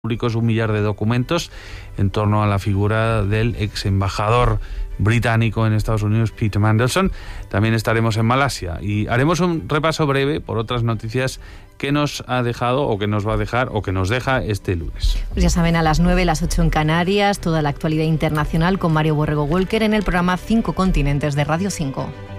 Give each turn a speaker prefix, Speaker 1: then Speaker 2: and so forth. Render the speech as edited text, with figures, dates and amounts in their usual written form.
Speaker 1: públicos 1 millar de documentos en torno a la figura del ex embajador británico en Estados Unidos, Peter Mandelson. También estaremos en Malasia y haremos un repaso breve por otras noticias que nos ha dejado o que nos va a dejar o que nos deja este lunes.
Speaker 2: Pues ya saben, a las 9, las 8 en Canarias, toda la actualidad internacional con Mario Borrego Walker en el programa 5 Continentes de Radio 5.